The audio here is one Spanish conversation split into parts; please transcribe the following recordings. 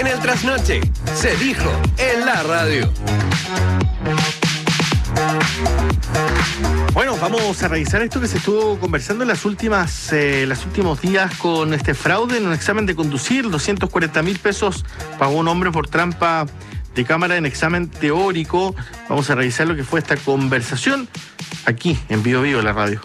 En el trasnoche, se dijo en la radio. Bueno, vamos a revisar esto que se estuvo conversando en los últimos días con este fraude en un examen de conducir. 240.000 pesos pagó un hombre por trampa de cámara en examen teórico. Vamos a revisar lo que fue esta conversación aquí en Vivo Vivo, la radio.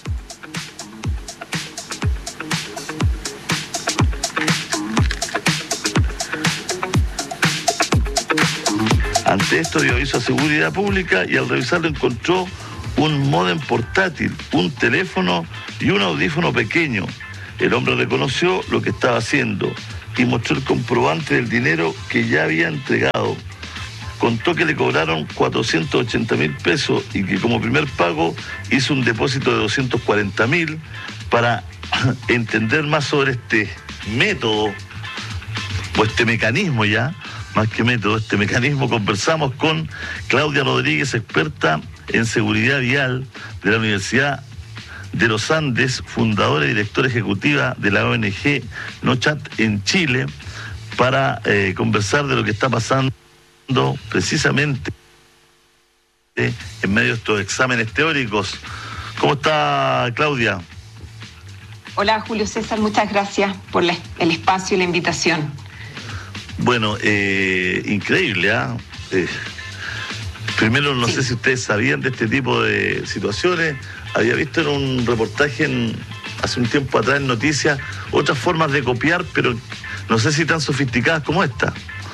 Ante esto dio aviso a Seguridad Pública y al revisarlo encontró un módem portátil, un teléfono y un audífono pequeño. El hombre reconoció lo que estaba haciendo y mostró el comprobante del dinero que ya había entregado. Contó que le cobraron 480.000 pesos y que como primer pago hizo un depósito de 240.000. Para entender más sobre este método o este mecanismo ya, más que método, este mecanismo, conversamos con Claudia Rodríguez, experta en seguridad vial de la Universidad de los Andes, fundadora y directora ejecutiva de la ONG NoChat en Chile, para conversar de lo que está pasando precisamente en medio de estos exámenes teóricos. ¿Cómo está, Claudia? Hola, Julio César, muchas gracias por el espacio y la invitación. Bueno, increíble, ¿ah? Primero, no sé si ustedes sabían de este tipo de situaciones. Había visto en un reportaje hace un tiempo atrás en noticias otras formas de copiar, pero no sé si tan sofisticadas como esta.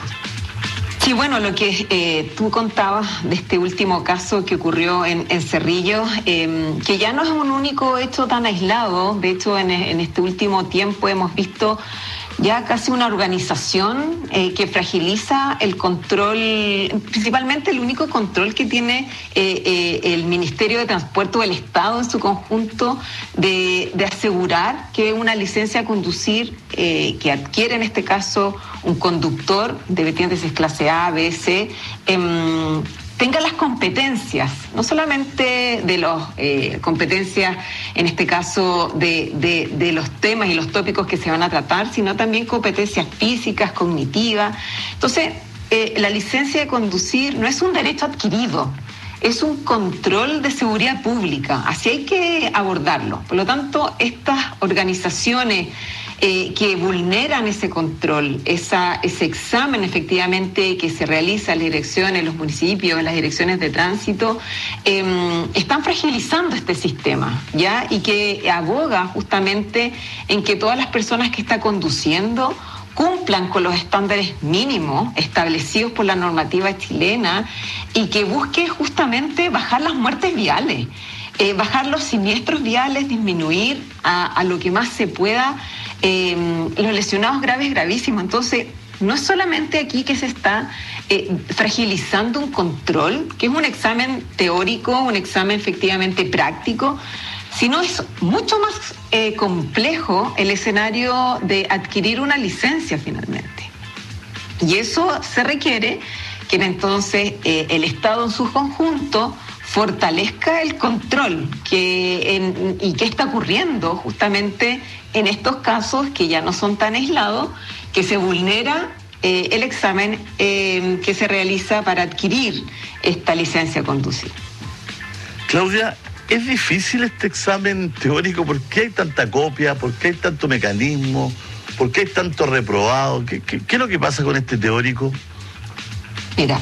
Sí, bueno, lo que tú contabas de este último caso que ocurrió en Cerrillo, que ya no es un único hecho tan aislado. De hecho, en este último tiempo hemos visto ya casi una organización que fragiliza el control, principalmente el único control que tiene el Ministerio de Transporte o el Estado en su conjunto de asegurar que una licencia a conducir que adquiere en este caso un conductor de vertientes clase A, B, C, tenga las competencias, no solamente de los competencias, en este caso, de los temas y los tópicos que se van a tratar, sino también competencias físicas, cognitivas. Entonces, la licencia de conducir no es un derecho adquirido, es un control de seguridad pública, así hay que abordarlo. Por lo tanto, estas organizaciones que vulneran ese control, ese examen efectivamente que se realiza en las direcciones, en los municipios, en las direcciones de tránsito, están fragilizando este sistema, ¿ya? Y que aboga justamente en que todas las personas que están conduciendo cumplan con los estándares mínimos establecidos por la normativa chilena y que busque justamente bajar las muertes viales, bajar los siniestros viales, disminuir a lo que más se pueda los lesionados graves, gravísimos. Entonces, no es solamente aquí que se está fragilizando un control, que es un examen teórico, un examen efectivamente práctico, sino es mucho más complejo el escenario de adquirir una licencia finalmente. Y eso se requiere que entonces el Estado en su conjunto fortalezca el control y qué está ocurriendo justamente en estos casos que ya no son tan aislados, que se vulnera el examen que se realiza para adquirir esta licencia a conducir. Claudia, ¿es difícil este examen teórico? ¿Por qué hay tanta copia? ¿Por qué hay tanto mecanismo? ¿Por qué hay tanto reprobado? ¿Qué es lo que pasa con este teórico? Mira,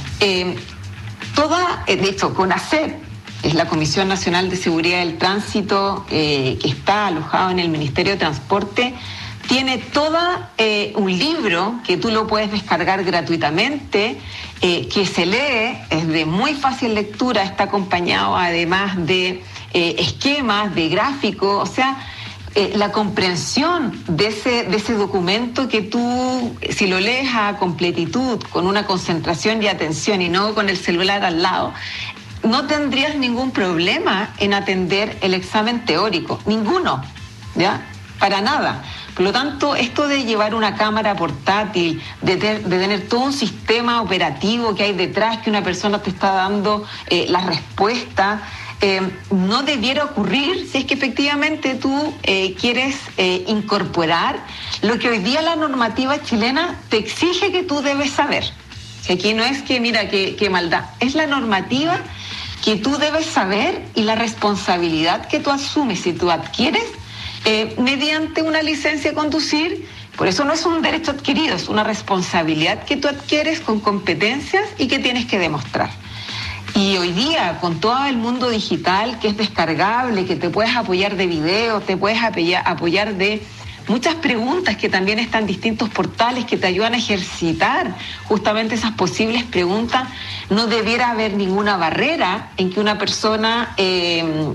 de hecho, CONACET es la Comisión Nacional de Seguridad del Tránsito, que está alojado en el Ministerio de Transporte, tiene un libro que tú lo puedes descargar gratuitamente, que se lee, es de muy fácil lectura, está acompañado además de esquemas, de gráficos, o sea, la comprensión de ese documento que tú, si lo lees a completitud, con una concentración y atención y no con el celular al lado, no tendrías ningún problema en atender el examen teórico, ninguno, ¿ya? Para nada. Por lo tanto, esto de llevar una cámara portátil, de tener todo un sistema operativo que hay detrás, que una persona te está dando las respuestas, no debiera ocurrir si es que efectivamente tú quieres incorporar lo que hoy día la normativa chilena te exige que tú debes saber. Si aquí no es que, mira, qué maldad, es la normativa que tú debes saber y la responsabilidad que tú asumes si tú adquieres mediante una licencia de conducir. Por eso no es un derecho adquirido, es una responsabilidad que tú adquieres con competencias y que tienes que demostrar. Y hoy día, con todo el mundo digital que es descargable, que te puedes apoyar de videos, te puedes apoyar de muchas preguntas que también están en distintos portales que te ayudan a ejercitar justamente esas posibles preguntas, no debiera haber ninguna barrera en que una persona en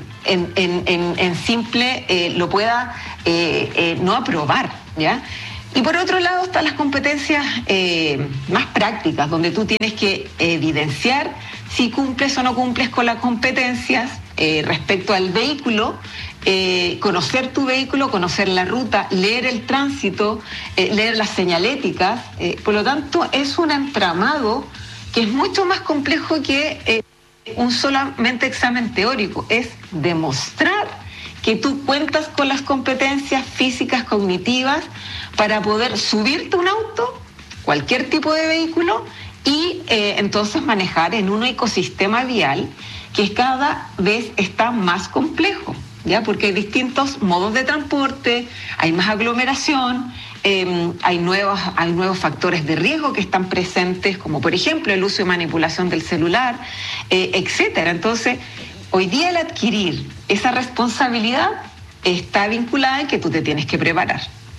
simple lo pueda no aprobar, ¿ya? Y por otro lado están las competencias más prácticas, donde tú tienes que evidenciar si cumples o no cumples con las competencias respecto al vehículo, conocer tu vehículo, conocer la ruta, leer el tránsito, leer las señaléticas. Por lo tanto, es un entramado que es mucho más complejo que un solamente examen teórico. Es demostrar que tú cuentas con las competencias físicas, cognitivas, para poder subirte a un auto, cualquier tipo de vehículo, y entonces manejar en un ecosistema vial que cada vez está más complejo, ¿ya? Porque hay distintos modos de transporte, hay más aglomeración, hay nuevos factores de riesgo que están presentes, como por ejemplo el uso y manipulación del celular, etcétera. Entonces, hoy día el adquirir esa responsabilidad está vinculada en que tú te tienes que preparar.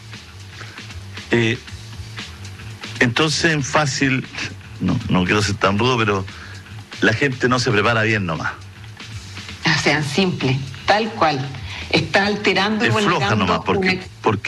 Entonces, en fácil, no quiero ser tan rudo, pero la gente no se prepara bien nomás. O sea, simple, tal cual. Está alterando y vulnerando. Es floja nomás, porque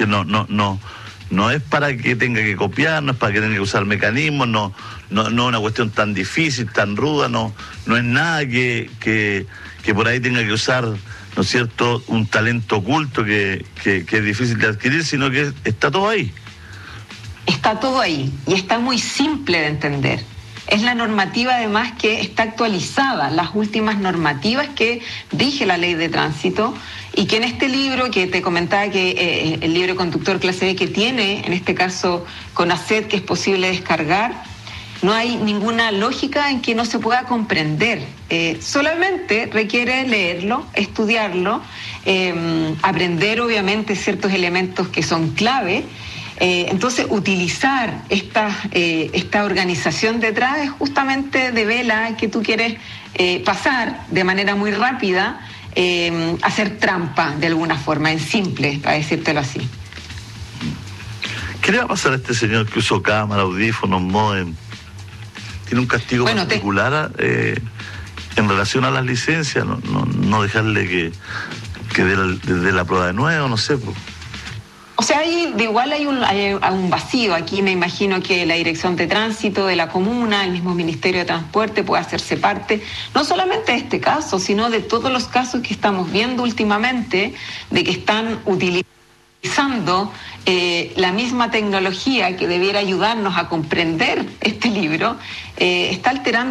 no es para que tenga que copiar, no es para que tenga que usar mecanismos, no es una cuestión tan difícil, tan ruda, no es nada que por ahí tenga que usar, ¿no es cierto?, un talento oculto que es difícil de adquirir, sino que está todo ahí. Está todo ahí y está muy simple de entender. Es la normativa además que está actualizada, las últimas normativas que rige la ley de tránsito, y que en este libro que te comentaba, que el libro Conductor Clase B, que tiene en este caso CONACET, que es posible descargar, no hay ninguna lógica en que no se pueda comprender. Solamente requiere leerlo, estudiarlo, aprender obviamente ciertos elementos que son clave. Entonces, utilizar esta organización detrás es justamente de vela que tú quieres pasar de manera muy rápida, hacer trampa de alguna forma, en simple, para decírtelo así. ¿Qué le va a pasar a este señor que usó cámara, audífonos, módem? ¿Tiene un castigo particular en relación a las licencias? No dejarle que dé la prueba de nuevo, no sé, pues. O sea, igual hay un vacío. Aquí me imagino que la Dirección de Tránsito de la comuna, el mismo Ministerio de Transporte puede hacerse parte, no solamente de este caso, sino de todos los casos que estamos viendo últimamente, de que están utilizando la misma tecnología que debiera ayudarnos a comprender este libro, está alterando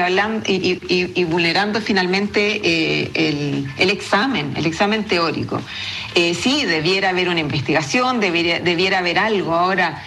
y vulnerando finalmente el examen teórico. Sí, debiera haber una investigación, debiera haber algo ahora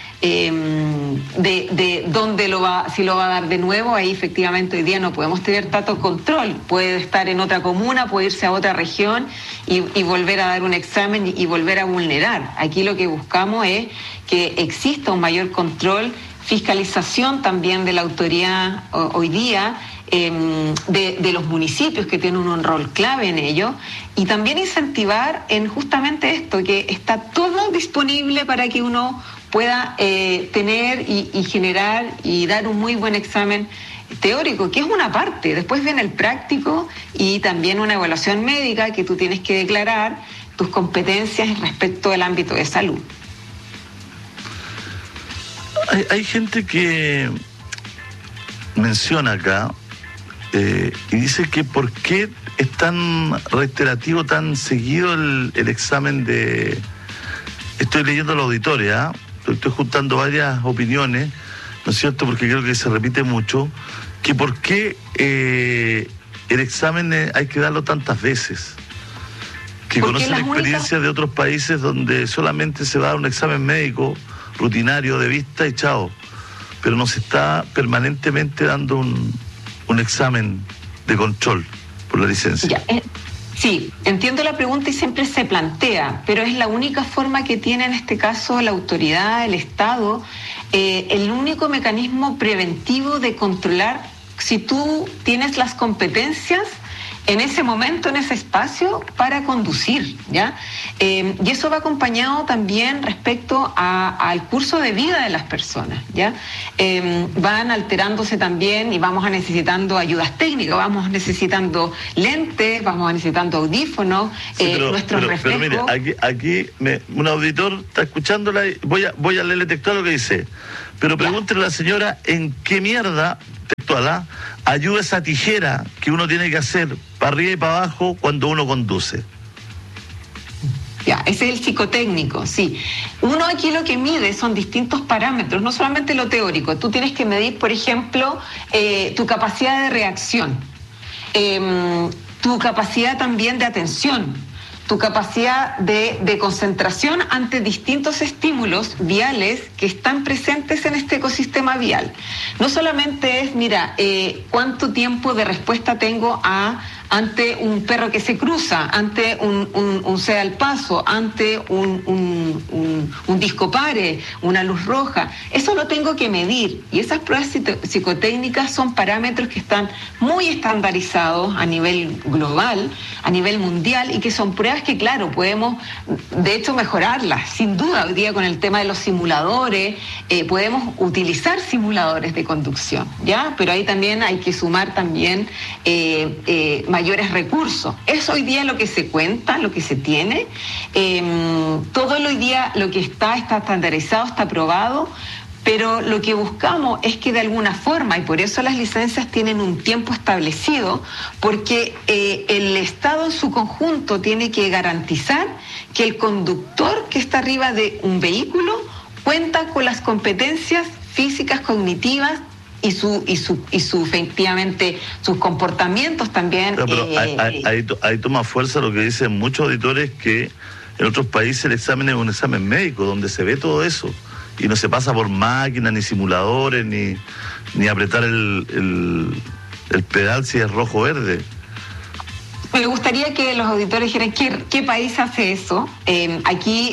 de dónde si lo va a dar de nuevo. Ahí efectivamente hoy día no podemos tener tanto control. Puede estar en otra comuna, puede irse a otra región y volver a dar un examen y volver a vulnerar. Aquí lo que buscamos es que exista un mayor control, fiscalización también de la autoridad hoy día, de los municipios que tienen un rol clave en ello, y también incentivar en justamente esto, que está todo disponible para que uno pueda tener y generar y dar un muy buen examen teórico, que es una parte. Después viene el práctico y también una evaluación médica que tú tienes que declarar tus competencias respecto del ámbito de salud. Hay gente que menciona acá y dice que por qué es tan reiterativo, tan seguido el examen de... Estoy leyendo la auditoria, estoy juntando varias opiniones, ¿no es cierto?, porque creo que se repite mucho, que por qué el examen hay que darlo tantas veces, que Porque conocen experiencias de otros países donde solamente se va a dar un examen médico rutinario de vista y chao, pero no se está permanentemente dando un examen de control por la licencia. Ya, sí, entiendo la pregunta y siempre se plantea, pero es la única forma que tiene en este caso la autoridad, el Estado, el único mecanismo preventivo de controlar si tú tienes las competencias en ese momento, en ese espacio, para conducir, ¿ya? Y eso va acompañado también respecto al curso de vida de las personas, ¿ya? Van alterándose también y vamos necesitando ayudas técnicas, vamos necesitando lentes, vamos necesitando audífonos, nuestros reflejos. Pero mire, aquí un auditor está escuchándola y voy a leerle textual lo que dice. Pero pregúntele a la señora en qué mierda, textual, ayuda esa tijera que uno tiene que hacer para arriba y para abajo cuando uno conduce. Ya, ese es el psicotécnico, sí. Uno aquí lo que mide son distintos parámetros, no solamente lo teórico. Tú tienes que medir, por ejemplo, tu capacidad de reacción, tu capacidad también de atención, tu capacidad de concentración ante distintos estímulos viales que están presentes en este ecosistema vial. No solamente es, mira, cuánto tiempo de respuesta tengo ante un perro que se cruza, ante un ceda al paso, ante un discopare, una luz roja. Eso lo tengo que medir, y esas pruebas psicotécnicas son parámetros que están muy estandarizados a nivel global, a nivel mundial, y que son pruebas que, claro, podemos de hecho mejorarlas, sin duda. Hoy día con el tema de los simuladores, podemos utilizar simuladores de conducción, ¿ya? Pero ahí también hay que sumar también mayores recursos. Es hoy día lo que se cuenta, lo que se tiene. Todo hoy día lo que está estandarizado, está aprobado, pero lo que buscamos es que de alguna forma, y por eso las licencias tienen un tiempo establecido, porque el Estado en su conjunto tiene que garantizar que el conductor que está arriba de un vehículo cuenta con las competencias físicas, cognitivas, y efectivamente sus comportamientos también. Pero ahí toma fuerza lo que dicen muchos auditores, que en otros países el examen es un examen médico donde se ve todo eso y no se pasa por máquinas, ni simuladores, ni apretar el pedal si es rojo o verde. Me gustaría que los auditores dijeran qué país hace eso. Aquí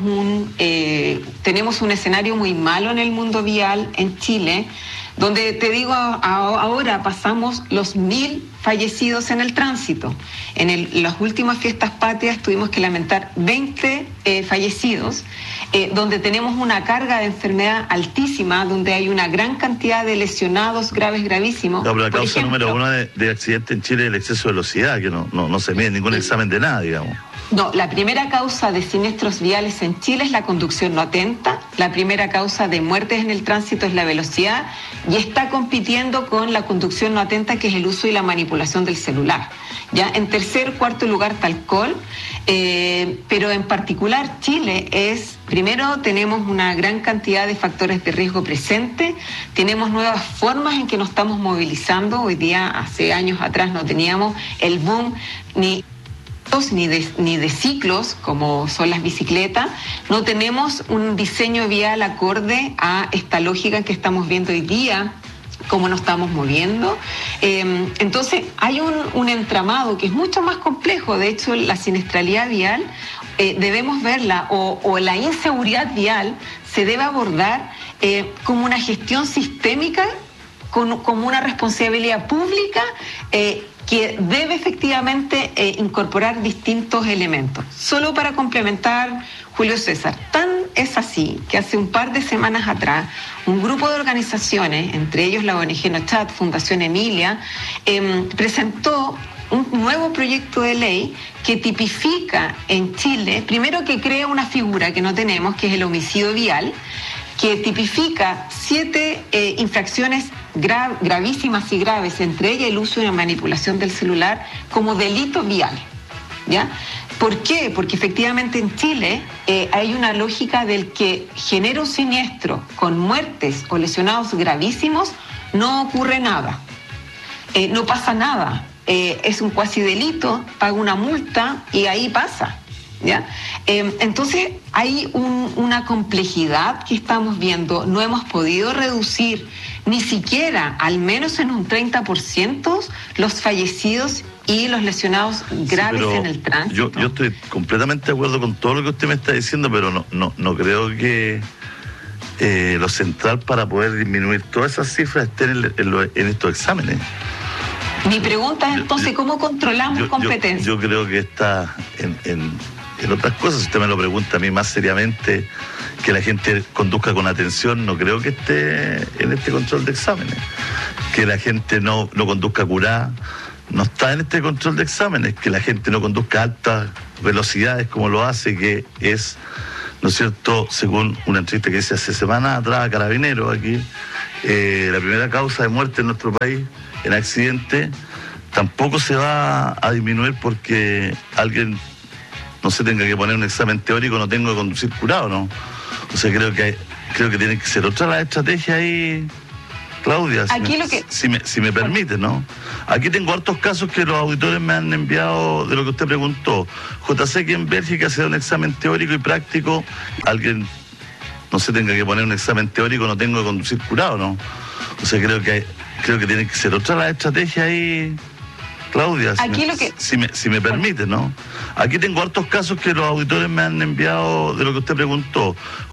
tenemos un escenario muy malo en el mundo vial en Chile, donde te digo, ahora pasamos los 1.000 fallecidos en el tránsito. En las últimas fiestas patrias tuvimos que lamentar 20 fallecidos, donde tenemos una carga de enfermedad altísima, donde hay una gran cantidad de lesionados graves, gravísimos. No, pero la causa número uno de accidente en Chile es el exceso de velocidad, que no se mide en ningún examen de nada, digamos. No, la primera causa de siniestros viales en Chile es la conducción no atenta, la primera causa de muertes en el tránsito es la velocidad, y está compitiendo con la conducción no atenta, que es el uso y la manipulación del celular. Ya en tercer, cuarto lugar está alcohol, pero en particular Chile primero tenemos una gran cantidad de factores de riesgo presentes, tenemos nuevas formas en que nos estamos movilizando. Hoy día, hace años atrás, no teníamos el boom ni de ciclos como son las bicicletas, no tenemos un diseño vial acorde a esta lógica que estamos viendo hoy día, cómo nos estamos moviendo. Entonces hay un entramado que es mucho más complejo. De hecho, la siniestralidad vial debemos verla, o la inseguridad vial se debe abordar como una gestión sistémica, como una responsabilidad pública que debe efectivamente incorporar distintos elementos. Solo para complementar, Julio César, tan es así que hace un par de semanas atrás un grupo de organizaciones, entre ellos la ONG Nochat, Fundación Emilia, presentó un nuevo proyecto de ley que tipifica en Chile, primero que crea una figura que no tenemos, que es el homicidio vial, que tipifica 7 infracciones gravísimas y graves, entre ellas el uso y la manipulación del celular, como delito vial, ¿ya? ¿Por qué? Porque efectivamente en Chile hay una lógica del que genera un siniestro con muertes o lesionados gravísimos, no ocurre nada, no pasa nada. es un cuasi delito, paga una multa y ahí pasa. ¿Ya? Entonces hay una complejidad que estamos viendo. No hemos podido reducir ni siquiera, al menos en un 30%, los fallecidos y los lesionados graves en el tránsito. Yo estoy completamente de acuerdo con todo lo que usted me está diciendo, pero no creo que lo central para poder disminuir todas esas cifras estén en estos exámenes. Mi pregunta es entonces, ¿cómo controlamos competencia? Yo creo que está en otras cosas. Si usted me lo pregunta a mí más seriamente, que la gente conduzca con atención, no creo que esté en este control de exámenes. Que la gente no conduzca curada, no está en este control de exámenes. Que la gente no conduzca a altas velocidades como lo hace, que es, ¿no es cierto?, según una entrevista que hice hace semanas atrás a Carabineros aquí, la primera causa de muerte en nuestro país en accidente tampoco se va a disminuir porque alguien no se tenga que poner un examen teórico, no tengo que conducir curado, ¿no? O sea, creo que tiene que ser otra la estrategia ahí, Claudia, si me permite, ¿no? Aquí tengo hartos casos que los auditores me han enviado de lo que usted preguntó. JC, que en Bélgica se da un examen teórico y práctico, alguien no se tenga que poner un examen teórico, no tengo que conducir curado, ¿no? O sea, creo que tiene que ser otra la estrategia ahí, Claudia, si me permite, ¿no? Aquí tengo hartos casos que los auditores me han enviado de lo que usted preguntó.